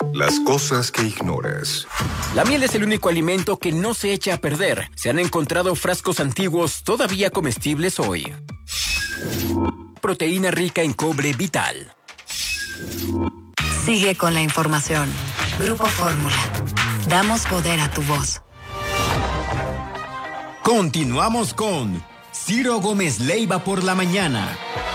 Las cosas que ignoras. La miel es el único alimento que no se echa a perder. Se han encontrado frascos antiguos todavía comestibles hoy. Proteína rica en cobre vital. Sigue con la información. Grupo Fórmula. Damos poder a tu voz. Continuamos con Ciro Gómez Leiva por la mañana.